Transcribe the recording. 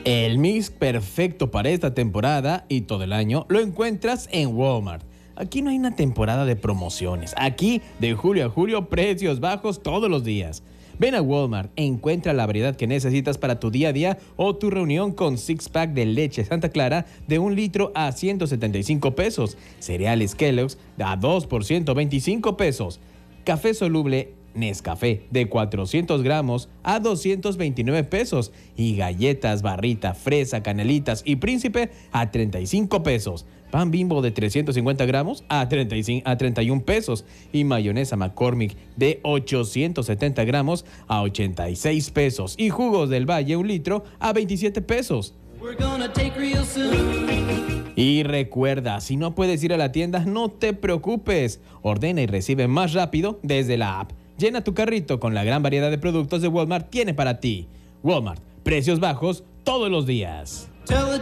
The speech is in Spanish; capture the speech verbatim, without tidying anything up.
El mix perfecto para esta temporada y todo el año lo encuentras en Walmart. Aquí no hay una temporada de promociones. Aquí, de julio a julio, precios bajos todos los días. Ven a Walmart e encuentra la variedad que necesitas para tu día a día o tu reunión con six pack de leche Santa Clara de un litro a ciento setenta y cinco pesos. Cereales Kellogg's a dos por ciento veinticinco pesos. Café soluble Nescafé de cuatrocientos gramos a doscientos veintinueve pesos y galletas Barrita, Fresa, Canelitas y Príncipe a treinta y cinco pesos. Pan Bimbo de trescientos cincuenta gramos a, treinta y cinco, a treinta y uno pesos y mayonesa McCormick de ochocientos setenta gramos a ochenta y seis pesos y jugos del Valle un litro a veintisiete pesos. Y recuerda, si no puedes ir a la tienda, no te preocupes. Ordena y recibe más rápido desde la app. Llena tu carrito con la gran variedad de productos de Walmart tiene para ti. Walmart, precios bajos todos los días.